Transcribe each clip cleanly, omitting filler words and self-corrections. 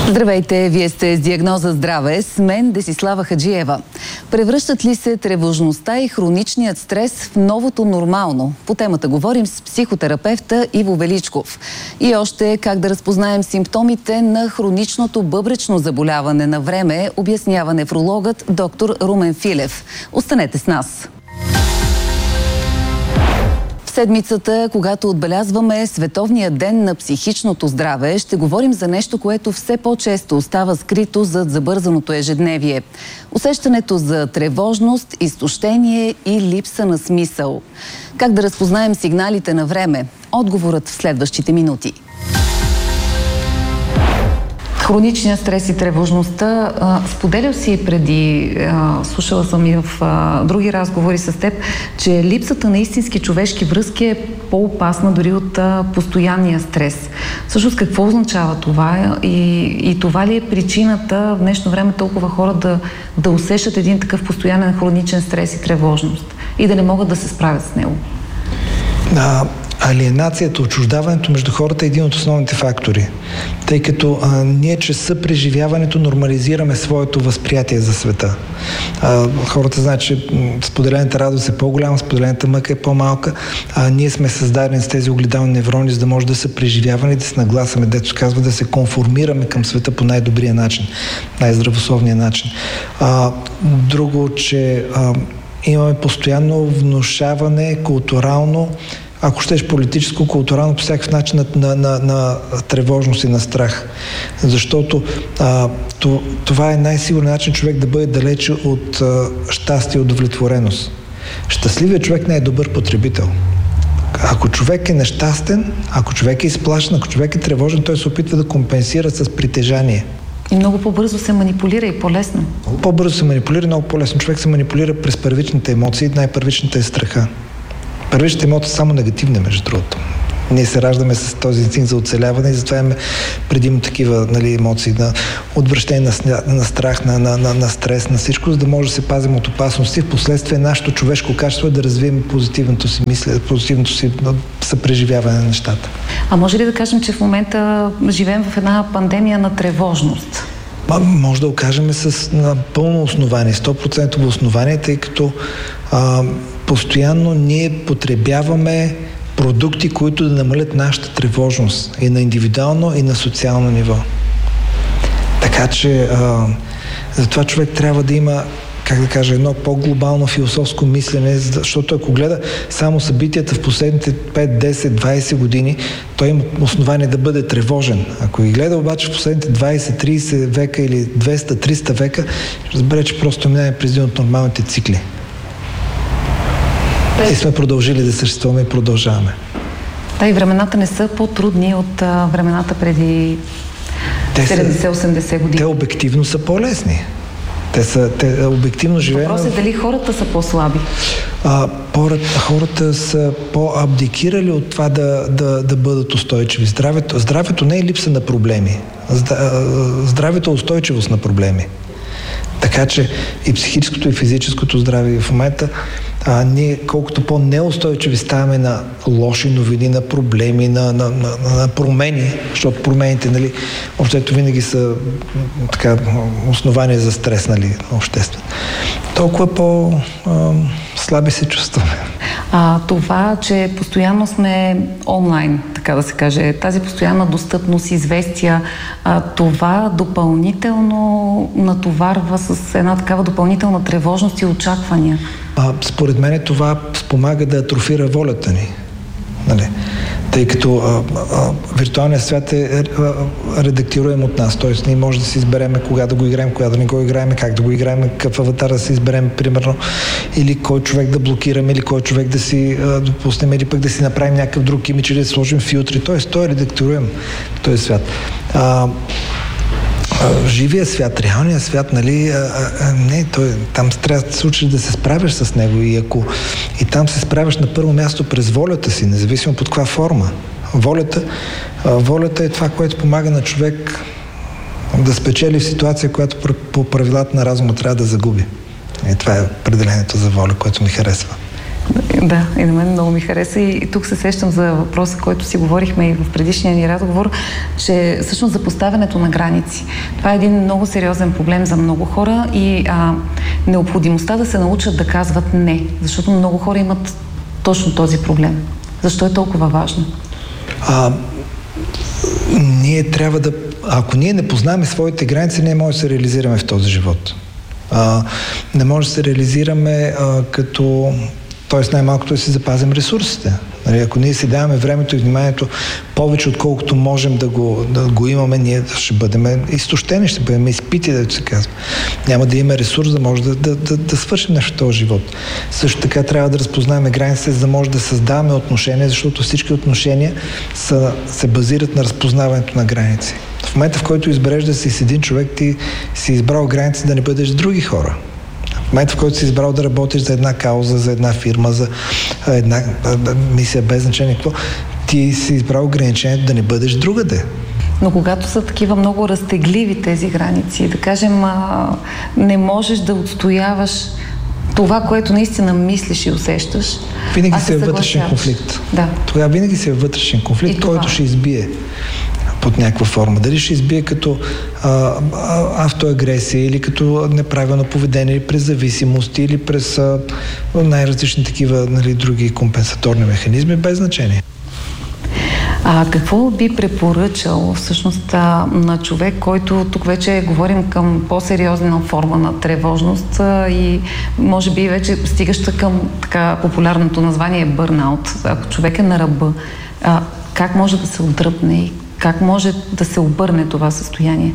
Здравейте, вие сте с Диагноза здраве, с мен Десислава Хаджиева. Превръщат ли се тревожността и хроничният стрес в новото нормално? По темата говорим с психотерапевта Иво Величков. И още как да разпознаем симптомите на хроничното бъбречно заболяване на време, обяснява нефрологът доктор Румен Филев. Останете с нас! Седмицата, когато отбелязваме Световния ден на психичното здраве, ще говорим за нещо, което все по-често остава скрито зад забързаното ежедневие. Усещането за тревожност, изтощение и липса на смисъл. Как да разпознаем сигналите на време? Отговорът в следващите минути. Хроничният стрес и тревожността, споделял си преди, слушала съм и в други разговори с теб, че липсата на истински човешки връзки е по-опасна дори от постоянния стрес. Всъщност какво означава това и това ли е причината в днешно време толкова хора да усещат един такъв постоянен хроничен стрес и тревожност и да не могат да се справят с него? Алиенацията, отчуждаването между хората е един от основните фактори, тъй като ние чрез съпреживяването нормализираме своето възприятие за света. Хората знаят, че споделената радост е по-голяма, споделената мъка е по-малка, ние сме създадени с тези огледални неврони, за да може да се преживяваме и да се нагласаме, дето казва, да се конформираме към света по най-добрия начин, най-здравословния начин. Друго, че имаме постоянно внушаване културално, ако щеш политическо, културално, по всякакъв начин на тревожност и на страх. Защото това е най-сигурен начин човек да бъде далече от щастие и удовлетвореност. Щастливият човек не е добър потребител. Ако човек е нещастен, ако човек е изплашен, ако човек е тревожен, той се опитва да компенсира с притежание. И много по-бързо се манипулира и по-лесно. Много по-бързо се манипулира, много по-лесно. Човек се манипулира през първичните емоции, най-първичната е страха. Първичните емоции са само негативни, между другото. Ние се раждаме с този инстинкт за оцеляване и затова имаме предимно такива емоции на отвращение, на страх, на стрес, на всичко, за да може да се пазим от опасности. Впоследствие нашето човешко качество е да развием позитивното си мислене, позитивното си съпреживяване на нещата. А може ли да кажем, че в момента живеем в една пандемия на тревожност? Може да го кажем на пълно основание, 100% основание, тъй като постоянно ние потребяваме продукти, които да намалят нашата тревожност и на индивидуално, и на социално ниво. Така че затова човек трябва да има, как да кажа, едно по-глобално философско мислене, защото ако гледа само събитията в последните 5, 10, 20 години, той има основание да бъде тревожен. Ако ги гледа обаче в последните 20, 30 века или 200, 300 века, ще разбере, че просто минаваме през един от нормалните цикли. И сме продължили да съществуваме и продължаваме. Да, и времената не са по-трудни от времената преди 70-80 години. Те обективно са по-лесни. Те обективно живеем. Въпросът е дали хората са по-слаби. Хората са по-абдикирали от това да бъдат устойчиви. Здравето не е липса на проблеми. Здравето е устойчивост на проблеми. Така че и психическото, и физическото здраве в момента ние колкото по-неустойчиви ставаме на лоши новини, на проблеми, на промени, защото промените, общото винаги са основания за стрес, обществен. Толкова по-слаби се чувстваме. Това, че постоянно сме онлайн, така да се каже, тази постоянна достъпност, известия, това допълнително натоварва с една такава допълнителна тревожност и очаквания. Според мен това спомага да атрофира волята ни. Тъй като виртуалният свят е редактируем от нас. Т.е. ние може да си изберем кога да го играем, кога да не го играем, как да го играем, какъв аватар да си изберем, примерно, или кой човек да блокираме, или кой човек да си допуснем, или пък да си направим някакъв друг имидж, или да сложим филтри. Т.е. той е редактируем този свят. Живия свят, реалният свят, там трябва да се случи да се справиш с него и ако и там се справиш на първо място през волята си, независимо под каква форма. Волята е това, което помага на човек да спечели в ситуация, която по правилата на разума трябва да загуби. И това е определението за воля, което ми харесва. Да, и на мен много ми хареса и тук се сещам за въпроса, който си говорихме и в предишния ни разговор, че всъщност за поставянето на граници. Това е един много сериозен проблем за много хора и необходимостта да се научат да казват не, защото много хора имат точно този проблем. Защо е толкова важно? Ние трябва да... Ако ние не познаваме своите граници, не може да се реализираме в този живот. Не може да се реализираме като... Тоест най-малкото да си запазим ресурсите. Нали, ако ние си даваме времето и вниманието повече, отколкото можем да го имаме, ние ще бъдем изтощени, ще бъдем изпити, да се казва. Няма да имаме ресурс, да може да свършим нещо в този живот. Също така трябва да разпознаваме границите, за да може да създаваме отношения, защото всички отношения се базират на разпознаването на граници. В момента, в който избереш да си с един човек, ти си избрал граници да не бъдеш с други хора. В момента, в който си избрал да работиш за една кауза, за една фирма, за една мисия без значение какво, ти си избрал ограничението да не бъдеш другаде. Но когато са такива много разтегливи тези граници, да кажем, не можеш да отстояваш това, което наистина мислиш и усещаш. Винаги си е вътрешен конфликт. Да. Тогава винаги си е вътрешен конфликт, който ще избие под някаква форма. Дали ще избие като автоагресия или като неправилно поведение, или през зависимост, или през най-различни такива, нали, други компенсаторни механизми, без значение. Какво би препоръчал всъщност на човек, който тук вече говорим към по-сериозна форма на тревожност и може би вече стигаща към така популярното название бърнаут. Ако човек е на ръба, как може да се отдръпне и как може да се обърне това състояние?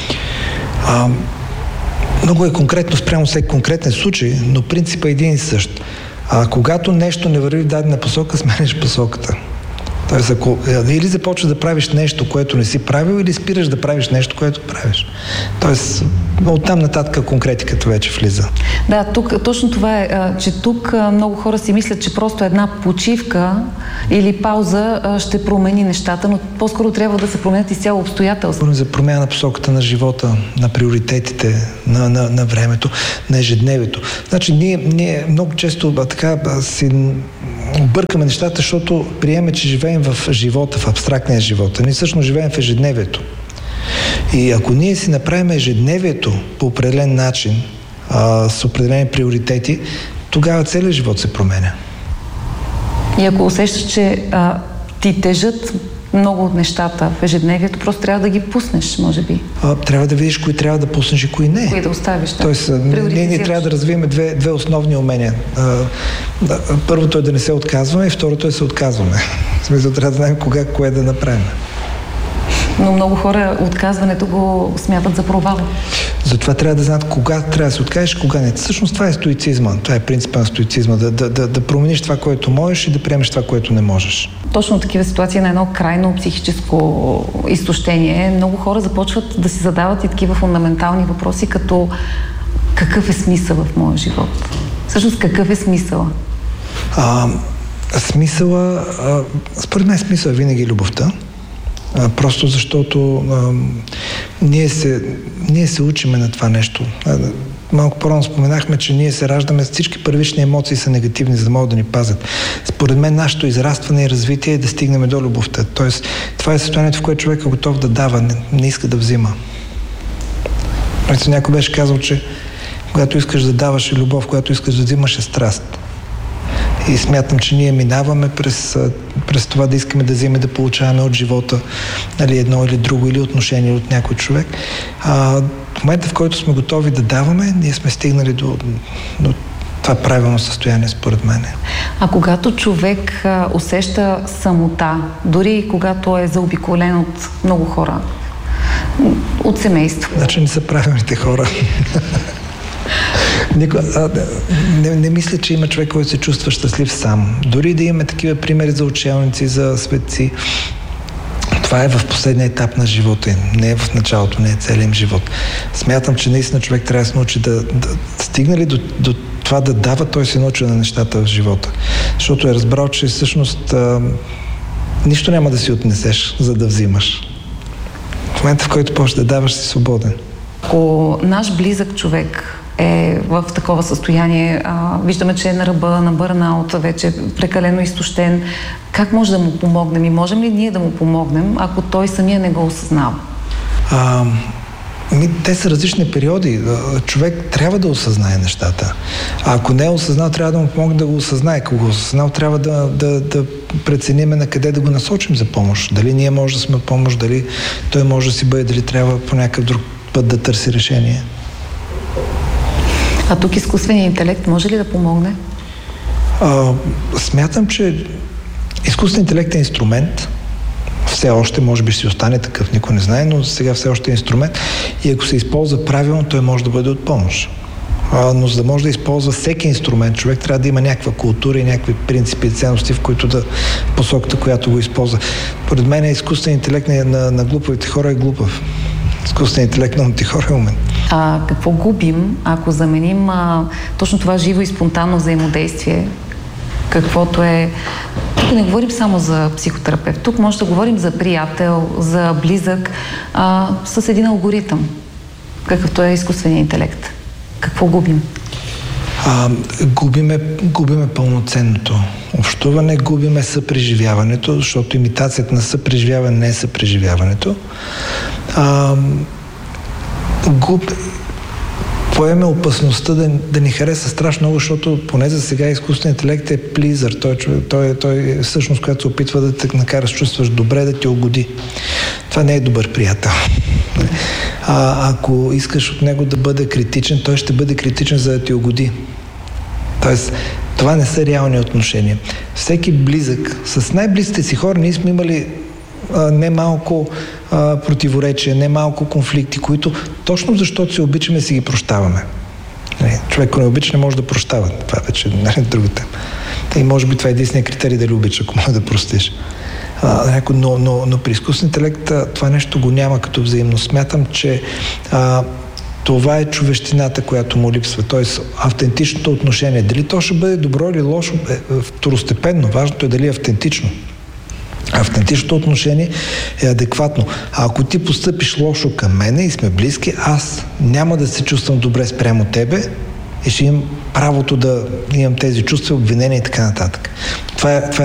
Много е конкретно спрямо всеки конкретен случай, но принципът е един и същ. Когато нещо не върви в дадена посока, смениш посоката. Тоест, ако или започваш да правиш нещо, което не си правил, или спираш да правиш нещо, което правиш. Тоест, оттам нататък конкретиката вече влиза. Да, тук точно това е, че тук много хора си мислят, че просто една почивка или пауза ще промени нещата, но по-скоро трябва да се променят изцяло обстоятелства. За промяна на посоката на живота, на приоритетите, на времето, на ежедневието. Значи, ние много често така си бъркаме нещата, защото приемаме, че живеем в живота, в абстрактния живот. Ние всъщност живеем в ежедневието. И ако ние си направим ежедневието по определен начин, с определени приоритети, тогава целият живот се променя. И ако усещаш, че ти тежат много от нещата в ежедневието, просто трябва да ги пуснеш, може би. Трябва да видиш кои трябва да пуснеш и кои не. Кои да оставиш. Да. Тоест, ние трябва да развием две основни умения. Първото е да не се отказваме и второто е да се отказваме. В смисъл, трябва да знаем кое да направим. Но много хора отказването го смятат за провал. Затова трябва да знаят кога трябва да се откажеш, кога не. Всъщност това е стоицизма. Това е принципа на стоицизма. Да промениш това, което можеш и да приемеш това, което не можеш. Точно такива ситуации на едно крайно психическо изтощение. Много хора започват да си задават и такива фундаментални въпроси, като какъв е смисъл в моя живот? Всъщност какъв е смисъл? Според мен смисъл е винаги любовта. Просто защото ние се учиме на това нещо. Малко по-рано споменахме, че ние се раждаме с всички първични емоции са негативни, за да могат да ни пазят. Според мен нашето израстване и развитие е да стигнем до любовта. Тоест, това е състоянието, в което човек е готов да дава, не иска да взима. Някой беше казал, че когато искаш да даваш е любов, когато искаш да взимаш е страст. И смятам, че ние минаваме през това да искаме да вземем, да получаваме от живота, нали, едно или друго, или отношение от някой човек. В момента, в който сме готови да даваме, ние сме стигнали до това правилно състояние, според мен. А когато човек усеща самота, дори когато е заобиколен от много хора, от семейство? Значи не са правилните хора. Не мисля, че има човек, който се чувства щастлив сам. Дори да имаме такива примери за учелници, за светци, това е в последния етап на живота им. Не е в началото, не е целият им живот. Смятам, че наистина човек трябва да се научи да стигне ли до това да дава, той се научи на нещата в живота. Защото е разбрал, че всъщност нищо няма да си отнесеш, за да взимаш. В момента, в който почнеш да даваш, си свободен. Ако наш близък човек е в такова състояние. Виждаме, че е на ръба на бърнаут, вече прекалено изтощен. Как може да му помогнем и можем ли ние да му помогнем, ако той самия не го осъзнава? Те са различни периоди. Човек трябва да осъзнае нещата. А ако не е осъзнал, трябва да му помогне да го осъзнае. Ако го осъзнал, трябва да прецениме на къде да го насочим за помощ. Дали ние може да сме помощ, дали той може да си бъде, дали трябва по някакъв друг път да търси решение. А тук изкуственият интелект може ли да помогне? Смятам, че изкуственият интелект е инструмент. Все още, може би, си остане такъв, никой не знае, но сега все още е инструмент и ако се използва правилно, той може да бъде от помощ. Но за да може да използва всеки инструмент, човек трябва да има някаква култура и някакви принципи и ценности, в които посоката, която го използва. Поред мен изкуственият интелект на глуповите хора е глупав. Изкуственият интелект на умните хора е умен. Какво губим, ако заменим точно това живо и спонтанно взаимодействие, каквото е... Тук не говорим само за психотерапевт. Тук може да говорим за приятел, за близък, с един алгоритъм, какъвто е изкуственият интелект. Какво губим? Губиме пълноценното общуване, губиме съпреживяването, защото имитацията на съпреживяване не е съпреживяването. Поеме опасността да ни хареса страшно много, защото поне за сега изкуственият интелект е плизър. Той е всъщност, която се опитва да те накара да се чувстваш добре, да ти угоди. Това не е добър приятел. Ако искаш от него да бъде критичен, той ще бъде критичен, за да ти угоди. Тоест, това не са реални отношения. Всеки близък, с най-близките си хора, ние сме имали немалко противоречия, немалко конфликти, които точно защото се обичаме, си ги прощаваме. Човек, ако не обича, не може да прощава. Това вече е другата. И може би това е единственият критерий дали обича, ако може да простиш. Но при изкуствен интелект това нещо го няма като взаимност. Смятам, че това е човещината, която му липсва. Т.е. автентичното отношение. Дали то ще бъде добро или лошо е второстепенно. Важното е дали е автентично. Автентичното отношение е адекватно. А ако ти постъпиш лошо към мене и сме близки, аз няма да се чувствам добре спрямо тебе и ще имам правото да имам тези чувства, обвинения и така нататък. Това е